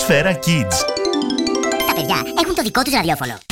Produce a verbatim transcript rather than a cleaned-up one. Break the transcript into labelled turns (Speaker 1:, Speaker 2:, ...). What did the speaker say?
Speaker 1: Ατμόσφαιρα Kids.
Speaker 2: Τα παιδιά έχουν το δικό τους ραδιόφωνο.